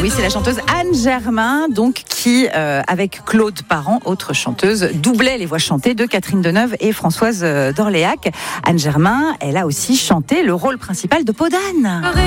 oui, c'est la chanteuse Anne Germain, donc qui, avec Claude Parent, autre chanteuse, doublait les voix chantées de Catherine Deneuve et Françoise d'Orléac. Anne Germain, elle a aussi chanté le rôle principal de Peau d'Âne.